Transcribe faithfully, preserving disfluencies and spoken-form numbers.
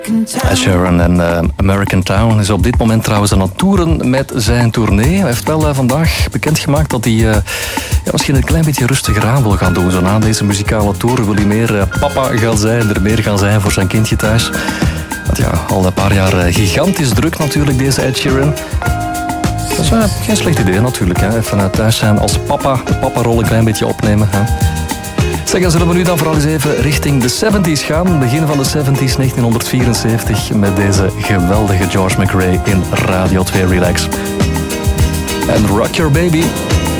Ed Sheeran en uh, American Town is op dit moment trouwens aan het toeren met zijn tournee. Hij heeft wel uh, vandaag bekendgemaakt dat hij uh, ja, misschien een klein beetje rustiger aan wil gaan doen. Zo na deze muzikale tour wil hij meer uh, papa gaan zijn, er meer gaan zijn voor zijn kindje thuis. Want ja, al een paar jaar uh, gigantisch druk natuurlijk, deze Ed Sheeran. Dat is uh, geen slecht idee natuurlijk. Hè. Even uh, thuis zijn als papa, de papa-rol een klein beetje opnemen. Hè. Zeg, dan zullen we nu dan vooral eens even richting de zeventies gaan. Begin van de zeventies, negentien vierenzeventig, met deze geweldige George McRae in Radio twee Relax. En Rock Your Baby.